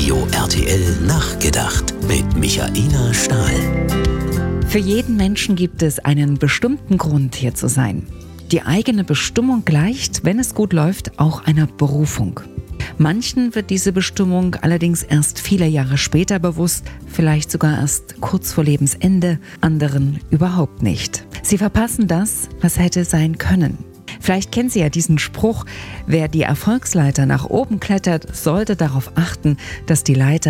Radio RTL Nachgedacht mit Michaela Stahl. Für jeden Menschen gibt es einen bestimmten Grund, hier zu sein. Die eigene Bestimmung gleicht, wenn es gut läuft, auch einer Berufung. Manchen wird diese Bestimmung allerdings erst viele Jahre später bewusst, vielleicht sogar erst kurz vor Lebensende, anderen überhaupt nicht. Sie verpassen das, was hätte sein können. Vielleicht kennen Sie ja diesen Spruch: Wer die Erfolgsleiter nach oben klettert, sollte darauf achten, dass die Leiter